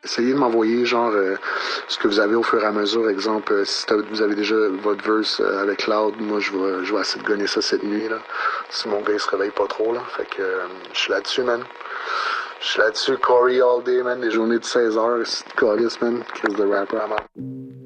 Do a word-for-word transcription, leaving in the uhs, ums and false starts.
essayez de m'envoyer genre euh, ce que vous avez au fur et à mesure. Exemple, euh, si vous avez déjà votre verse euh, avec Cloud, moi je vais je vais essayer de gagner ça cette nuit là. Si mon gars il se réveille pas trop là. Fait que euh, je suis là-dessus, man. Je suis là-dessus, Corey all day, man. Des journées de seize heures, c'est de calice, man. Crise de rapper à mort.